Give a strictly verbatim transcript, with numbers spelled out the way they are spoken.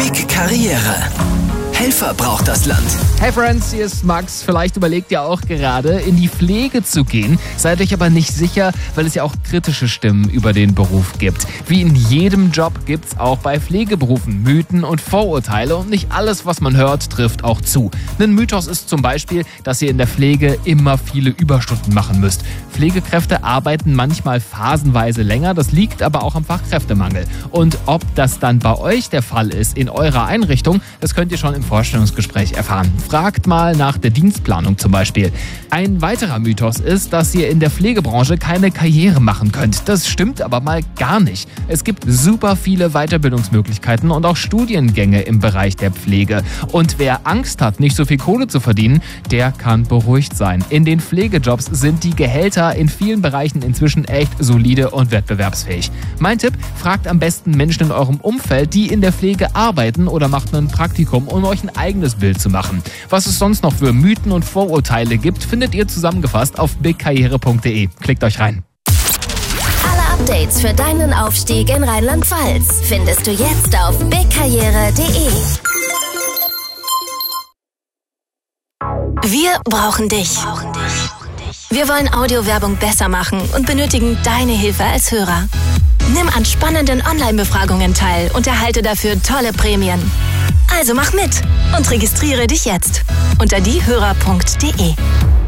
Big Karriere. Helfer braucht das Land. Hey Friends, hier ist Max. Vielleicht überlegt ihr auch gerade, in die Pflege zu gehen. Seid euch aber nicht sicher, weil es ja auch kritische Stimmen über den Beruf gibt. Wie in jedem Job gibt's auch bei Pflegeberufen Mythen und Vorurteile und nicht alles, was man hört, trifft auch zu. Ein Mythos ist zum Beispiel, dass ihr in der Pflege immer viele Überstunden machen müsst. Pflegekräfte arbeiten manchmal phasenweise länger, das liegt aber auch am Fachkräftemangel. Und ob das dann bei euch der Fall ist in eurer Einrichtung, das könnt ihr schon im Vorstellungsgespräch erfahren. Fragt mal nach der Dienstplanung zum Beispiel. Ein weiterer Mythos ist, dass ihr in der Pflegebranche keine Karriere machen könnt. Das stimmt aber mal gar nicht. Es gibt super viele Weiterbildungsmöglichkeiten und auch Studiengänge im Bereich der Pflege. Und wer Angst hat, nicht so viel Kohle zu verdienen, der kann beruhigt sein. In den Pflegejobs sind die Gehälter in vielen Bereichen inzwischen echt solide und wettbewerbsfähig. Mein Tipp, fragt am besten Menschen in eurem Umfeld, die in der Pflege arbeiten oder macht ein Praktikum, um euch ein eigenes Bild zu machen. Was es sonst noch für Mythen und Vorurteile gibt, findet ihr zusammengefasst auf big karriere punkt de. Klickt euch rein. Alle Updates für deinen Aufstieg in Rheinland-Pfalz findest du jetzt auf big karriere punkt de. Wir brauchen dich. Wir wollen Audiowerbung besser machen und benötigen deine Hilfe als Hörer. Nimm an spannenden Online-Befragungen teil und erhalte dafür tolle Prämien. Also mach mit und registriere dich jetzt unter diehörer punkt de.